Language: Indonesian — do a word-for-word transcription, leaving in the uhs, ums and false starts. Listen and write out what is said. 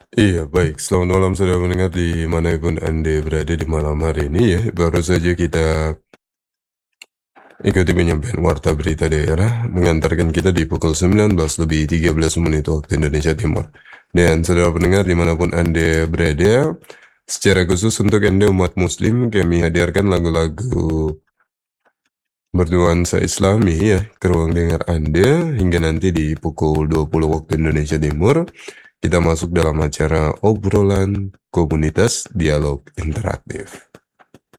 Iya, baik. Selamat malam saudara pendengar dimanapun Anda berada di malam hari ini ya. Baru saja kita ikuti penyampaian warta berita daerah mengantarkan kita di pukul sembilan belas lebih tiga belas menit waktu Indonesia Timur. Dan saudara pendengar dimanapun Anda berada, secara khusus untuk Anda umat muslim kami hadirkan lagu-lagu bernuansa Islami ya ke ruang dengar Anda hingga nanti di pukul dua puluh waktu Indonesia Timur kita masuk dalam acara obrolan komunitas dialog interaktif.